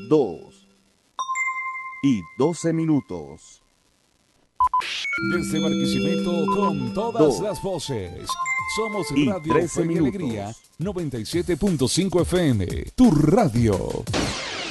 2:12. Desde Barquisimeto con todas las voces. Somos Radio Fe y Alegría 97.5 FM. Tu radio.